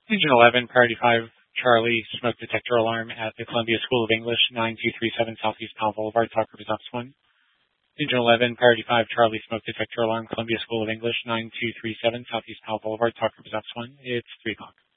Engine 11, Priority 5, Charlie, smoke detector alarm at the Columbia School of English, 9237 Southeast Powell Boulevard, Talk Represents 1. Engine 11, Priority 5, Charlie, smoke detector alarm, Columbia School of English, 9237 Southeast Powell Boulevard, Talk Represents 1. It's 3 o'clock.